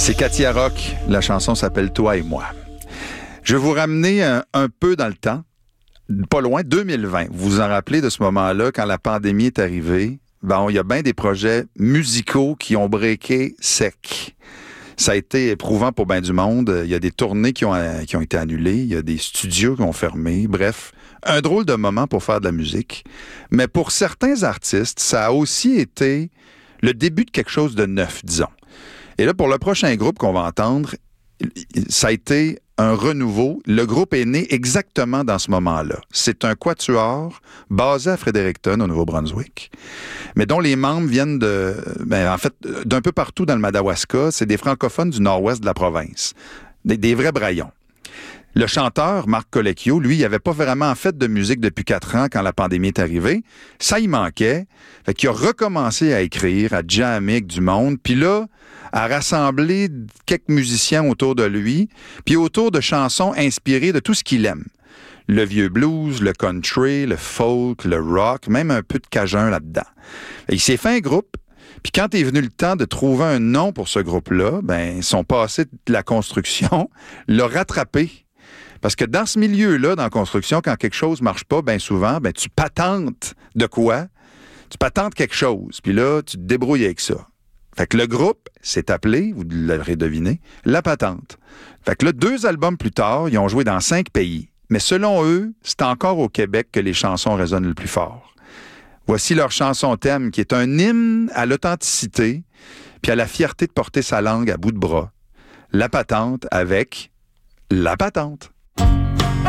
C'est Katia Rock. La chanson s'appelle « Toi et moi ». Je vais vous ramener un peu dans le temps, pas loin, 2020. Vous vous en rappelez de ce moment-là, quand la pandémie est arrivée? Bon, il y a bien des projets musicaux qui ont breaké sec. Ça a été éprouvant pour bien du monde. Il y a des tournées qui ont été annulées. Il y a des studios qui ont fermé. Bref, un drôle de moment pour faire de la musique. Mais pour certains artistes, ça a aussi été le début de quelque chose de neuf, disons. Et là, pour le prochain groupe qu'on va entendre, ça a été un renouveau. Le groupe est né exactement dans ce moment-là. C'est un quatuor basé à Fredericton, au Nouveau-Brunswick, mais dont les membres viennent d'un peu partout dans le Madawaska. C'est des francophones du nord-ouest de la province. Des vrais braillons. Le chanteur, Marc Colecchio, lui, il n'avait pas vraiment fait de musique depuis 4 ans quand la pandémie est arrivée. Ça, il manquait. Fait qu'il a recommencé à écrire, à jammer avec du monde. Puis là, à rassembler quelques musiciens autour de lui, puis autour de chansons inspirées de tout ce qu'il aime. Le vieux blues, le country, le folk, le rock, même un peu de cajun là-dedans. Et il s'est fait un groupe. Puis quand est venu le temps de trouver un nom pour ce groupe-là, ben, son passé de la construction l'a rattrapé. Parce que dans ce milieu-là, dans la construction, quand quelque chose marche pas, bien souvent, ben, tu patentes de quoi? Tu patentes quelque chose. Puis là, tu te débrouilles avec ça. Fait que le groupe s'est appelé, vous l'aurez deviné, La Patente. Fait que là, 2 albums plus tard, ils ont joué dans 5 pays. Mais selon eux, c'est encore au Québec que les chansons résonnent le plus fort. Voici leur chanson thème, qui est un hymne à l'authenticité puis à la fierté de porter sa langue à bout de bras. La Patente avec La Patente.